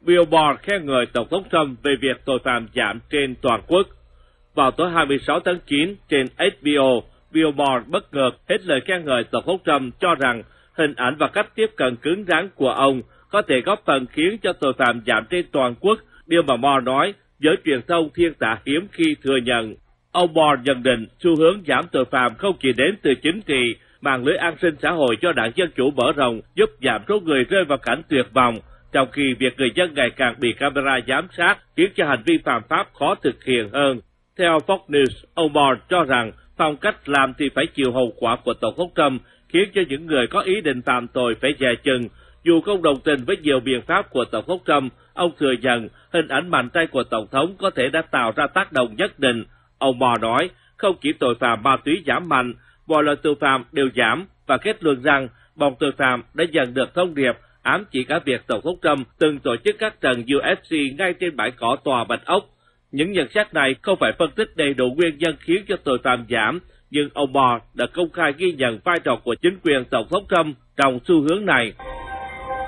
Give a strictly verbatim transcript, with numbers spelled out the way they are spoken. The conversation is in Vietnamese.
Billboard khen ngợi Tổng thống Trump về việc tội phạm giảm trên toàn quốc. Vào tối hai mươi sáu tháng chín, trên H B O, Billboard bất ngờ hết lời khen ngợi Tổng thống Trump, cho rằng hình ảnh và cách tiếp cận cứng rắn của ông có thể góp phần khiến cho tội phạm giảm trên toàn quốc, điều mà Moore nói giới truyền thông thiên tả hiếm khi thừa nhận. Ông Moore nhận định xu hướng giảm tội phạm không chỉ đến từ chính trị, mạng lưới an sinh xã hội cho đảng Dân Chủ mở rộng giúp giảm số người rơi vào cảnh tuyệt vọng, trong khi việc người dân ngày càng bị camera giám sát khiến cho hành vi phạm pháp khó thực hiện hơn. Theo Fox News, ông Moore cho rằng phong cách làm thì phải chịu hậu quả của Tổng thống Trump khiến cho những người có ý định phạm tội phải dè chừng. Dù không đồng tình với nhiều biện pháp của Tổng thống Trump, ông thừa nhận hình ảnh mạnh tay của Tổng thống có thể đã tạo ra tác động nhất định. Ông Moore nói, không chỉ tội phạm ma túy giảm mạnh, mọi loại tội phạm đều giảm, và kết luận rằng bọn tội phạm đã nhận được thông điệp ám chỉ cả việc Tổng thống Trump từng tổ chức các trận U F C ngay trên bãi cỏ tòa Bạch Ốc. Những nhận xét này không phải phân tích đầy đủ nguyên nhân khiến cho tội phạm giảm, nhưng ông Moore đã công khai ghi nhận vai trò của chính quyền Tổng thống Trump trong xu hướng này.